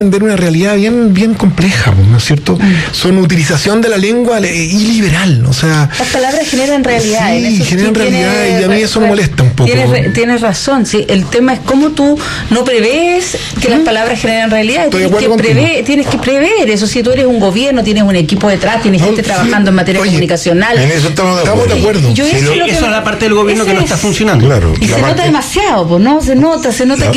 entender una realidad bien compleja, ¿no es cierto? Son utilización de la lengua iliberal, o sea... Las palabras generan realidad. Sí, generan realidad y a mí eso me molesta un poco. Tienes razón, sí. El tema es cómo tú no prevés que las palabras generan realidad. Tienes que prever eso. Si tú eres un gobierno, tienes un equipo detrás, tienes gente trabajando en materia comunicacional. En eso estamos de acuerdo. Esa es la parte del gobierno que no está funcionando. Claro. Y se nota demasiado, pues, ¿no? Se nota